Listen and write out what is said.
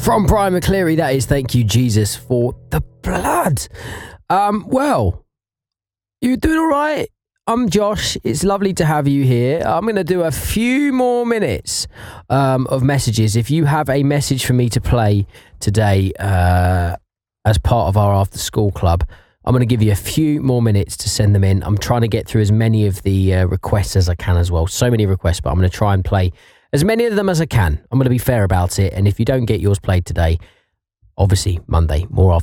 From Brian McCleary, that is Thank You, Jesus, for the blood. Well, you doing all right? I'm Josh. It's lovely to have you here. I'm going to do a few more minutes of messages. If you have a message for me to play today as part of our after school club, I'm going to give you a few more minutes to send them in. I'm trying to get through as many of the requests as I can as well. So many requests, but I'm going to try and play as many of them as I can. I'm going to be fair about it. And if you don't get yours played today, obviously Monday, more